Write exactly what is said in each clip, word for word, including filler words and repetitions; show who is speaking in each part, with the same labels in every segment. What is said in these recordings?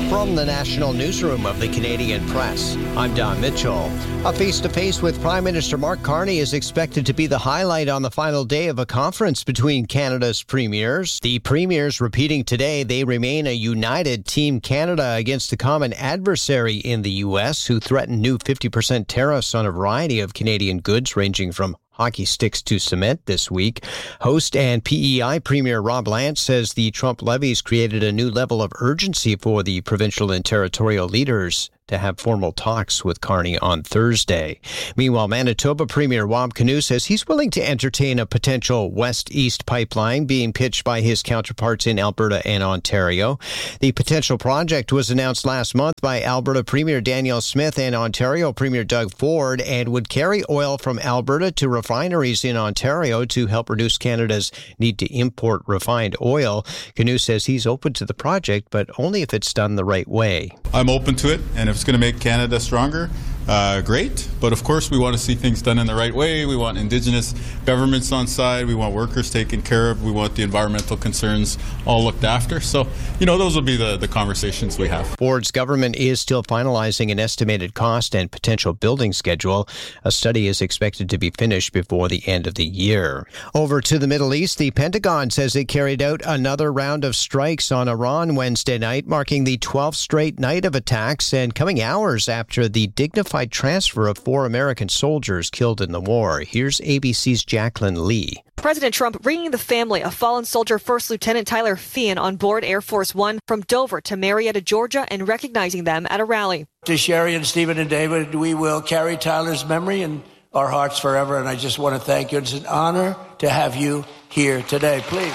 Speaker 1: From the National Newsroom of the Canadian Press, I'm Don Mitchell. A face-to-face with Prime Minister Mark Carney is expected to be the highlight on the final day of a conference between Canada's premiers. The premiers repeating today they remain a united Team Canada against a common adversary in the U S who threatened new fifty percent tariffs on a variety of Canadian goods ranging from hockey sticks to cement this week. Host and P E I Premier Rob Lance says the Trump levies created a new level of urgency for the provincial and territorial leaders to have formal talks with Carney on Thursday. Meanwhile, Manitoba Premier Wab Kinew says he's willing to entertain a potential west-east pipeline being pitched by his counterparts in Alberta and Ontario. The potential project was announced last month by Alberta Premier Danielle Smith and Ontario Premier Doug Ford and would carry oil from Alberta to refineries in Ontario to help reduce Canada's need to import refined oil. Kinew says he's open to the project, but only if it's done the right way.
Speaker 2: I'm open to it, and if it's going to make Canada stronger, uh, great. But of course, we want to see things done in the right way. We want Indigenous governments on side. We want workers taken care of. We want the environmental concerns all looked after. So, you know, those will be the, the conversations we have.
Speaker 1: Ford's government is still finalizing an estimated cost and potential building schedule. A study is expected to be finished before the end of the year. Over to the Middle East, the Pentagon says it carried out another round of strikes on Iran Wednesday night, marking the twelfth straight night of attacks and coming hours after the dignified transfer of four American soldiers killed in the war. Here's A B C's Jacqueline Lee.
Speaker 3: President Trump bringing the family of fallen soldier First Lieutenant Tyler Feehan on board Air Force One from Dover to Marietta, Georgia, and recognizing them at a rally.
Speaker 4: To Sherry and Stephen and David, we will carry Tyler's memory in our hearts forever, and I just want to thank you. It's an honor to have you here today. Please.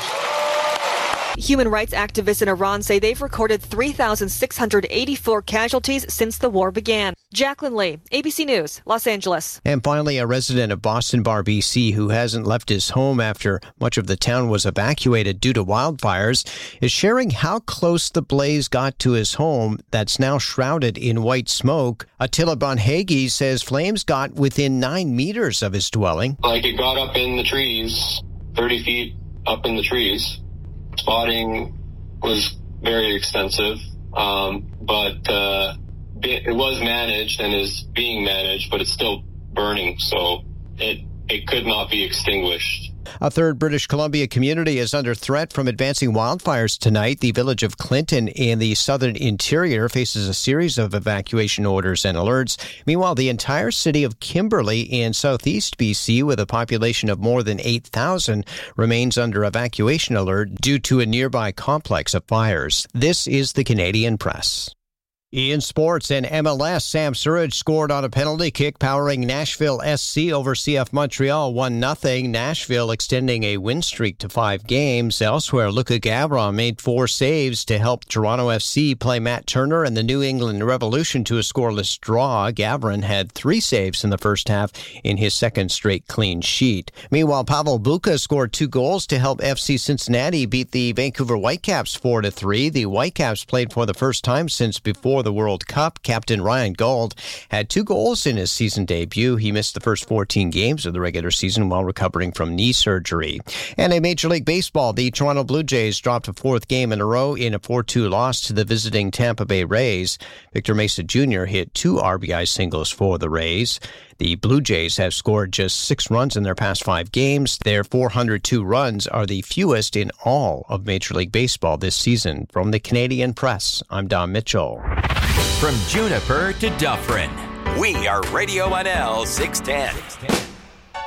Speaker 3: Human rights activists in Iran say they've recorded three thousand six hundred eighty-four casualties since the war began. Jacqueline Lee, A B C News, Los Angeles.
Speaker 1: And finally, a resident of Boston Bar, B C, who hasn't left his home after much of the town was evacuated due to wildfires, is sharing how close the blaze got to his home that's now shrouded in white smoke. Attila Bonhagi says flames got within nine meters of his dwelling.
Speaker 5: Like it got up in the trees, thirty feet up in the trees. Spotting was very extensive, um, but uh, it was managed and is being managed, but it's still burning, so it it could not be extinguished.
Speaker 1: A third British Columbia community is under threat from advancing wildfires tonight. The village of Clinton in the southern interior faces a series of evacuation orders and alerts. Meanwhile, the entire city of Kimberley in southeast B C, with a population of more than eight thousand, remains under evacuation alert due to a nearby complex of fires. This is the Canadian Press. In sports and M L S, Sam Surridge scored on a penalty kick, powering Nashville S C over C F Montreal one nothing. Nashville extending a win streak to five games. Elsewhere, Luka Gavron made four saves to help Toronto F C play Matt Turner and the New England Revolution to a scoreless draw. Gavron had three saves in the first half in his second straight clean sheet. Meanwhile, Pavel Bucha scored two goals to help F C Cincinnati beat the Vancouver Whitecaps four to three. The Whitecaps played for the first time since before the World Cup. Captain Ryan Gauld had two goals in his season debut. He missed the first fourteen games of the regular season while recovering from knee surgery. And in Major League Baseball, the Toronto Blue Jays dropped a fourth game in a row in a four two loss to the visiting Tampa Bay Rays. Victor Mesa Junior hit two R B I singles for the Rays. The Blue Jays have scored just six runs in their past five games. Their four hundred two runs are the fewest in all of Major League Baseball this season. From the Canadian Press, I'm Don Mitchell.
Speaker 6: From Juniper to Dufferin, we are Radio one L six ten.